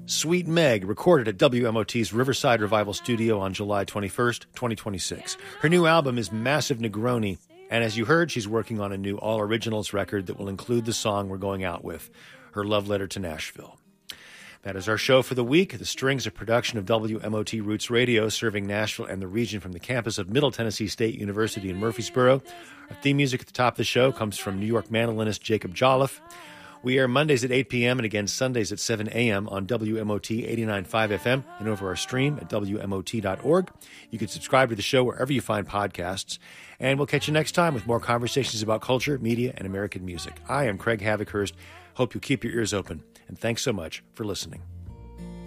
Sweet Meg, recorded at WMOT's Riverside Revival Studio on July 21st, 2026. Her new album is Massive Negroni, and as you heard, she's working on a new all-originals record that will include the song we're going out with, her love letter to Nashville. That is our show for the week. The Strings, a production of WMOT Roots Radio, serving Nashville and the region from the campus of Middle Tennessee State University in Murfreesboro. Our theme music at the top of the show comes from New York mandolinist Jacob Jolliffe. We air Mondays at 8 p.m. and again Sundays at 7 a.m. on WMOT 89.5 FM and over our stream at WMOT.org. You can subscribe to the show wherever you find podcasts. And we'll catch you next time with more conversations about culture, media, and American music. I am Craig Havikhurst. Hope you'll keep your ears open. And thanks so much for listening.